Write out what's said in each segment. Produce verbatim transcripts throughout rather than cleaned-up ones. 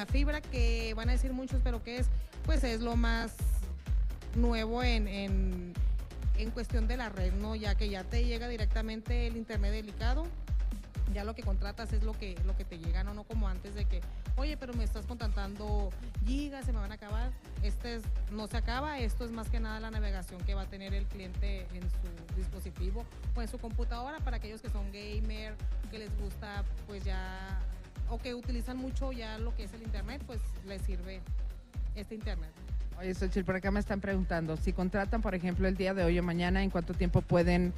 La fibra, que van a decir muchos, pero ¿qué es? Pues es lo más nuevo en, en, en cuestión de la red, ¿no? Ya que ya te llega directamente el internet delicado, ya lo que contratas es lo que, lo que te llega, ¿no? No como antes de que, oye, pero me estás contratando gigas, se me van a acabar. Este es, no se acaba, esto es más que nada la navegación que va a tener el cliente en su dispositivo o en su computadora, para aquellos que son gamer, que les gusta pues ya, o que utilizan mucho ya lo que es el internet, pues les sirve este internet. Oye, Xochitl, por acá me están preguntando, si contratan, por ejemplo, el día de hoy o mañana, ¿en cuánto tiempo pueden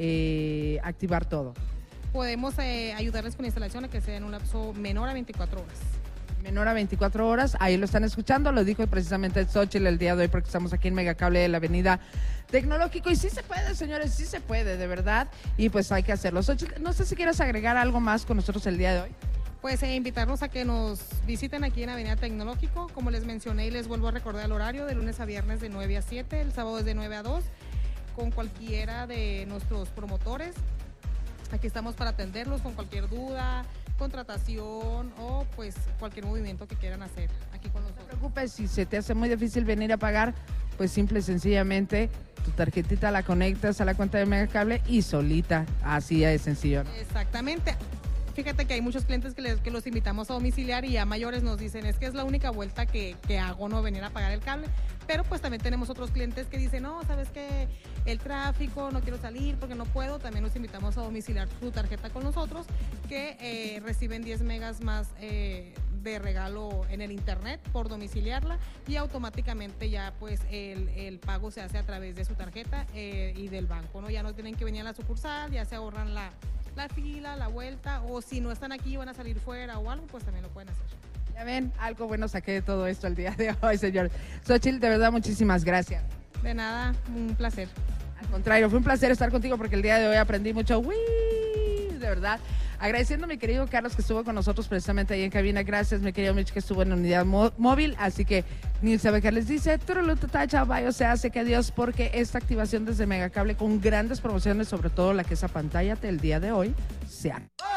eh, activar todo? Podemos eh, ayudarles con instalación a que sea en un lapso menor a veinticuatro horas. Menor a veinticuatro horas, ahí lo están escuchando, lo dijo precisamente Xochitl el día de hoy, porque estamos aquí en Megacable de la Avenida Tecnológico, y sí se puede, señores, sí se puede, de verdad, y pues hay que hacerlo. Xochitl, no sé si quieres agregar algo más con nosotros el día de hoy. Pues eh, invitarlos a que nos visiten aquí en Avenida Tecnológico, como les mencioné y les vuelvo a recordar el horario, de lunes a viernes de nueve a siete, el sábado es de nueve a dos, con cualquiera de nuestros promotores. Aquí estamos para atenderlos con cualquier duda, contratación o pues cualquier movimiento que quieran hacer aquí con nosotros. No te preocupes, si se te hace muy difícil venir a pagar, pues simple y sencillamente tu tarjetita la conectas a la cuenta de Megacable y solita, así es sencillo, ¿no? Exactamente. Fíjate que hay muchos clientes que, les, que los invitamos a domiciliar y ya mayores nos dicen, es que es la única vuelta que, que hago, no venir a pagar el cable. Pero pues también tenemos otros clientes que dicen, no, sabes que el tráfico, no quiero salir porque no puedo. También los invitamos a domiciliar su tarjeta con nosotros, que eh, reciben diez megas más eh, de regalo en el internet por domiciliarla, y automáticamente ya pues el, el pago se hace a través de su tarjeta eh, y del banco, ¿no? Ya no tienen que venir a la sucursal, ya se ahorran la, la fila, la vuelta, o si no están aquí y van a salir fuera o algo, pues también lo pueden hacer. Ya ven, algo bueno saqué de todo esto el día de hoy, señor. Xochitl, de verdad, muchísimas gracias. De nada, un placer. Al contrario, fue un placer estar contigo porque el día de hoy aprendí mucho. ¡Uy! De verdad. Agradeciendo a mi querido Carlos que estuvo con nosotros precisamente ahí en cabina. Gracias, mi querido Mitch, que estuvo en la unidad móvil. Así que ni sabe qué les dice. Turulututacha, vaya, se hace que Dios, porque esta activación desde Megacable con grandes promociones, sobre todo la que es a pantalla el día de hoy, se ha.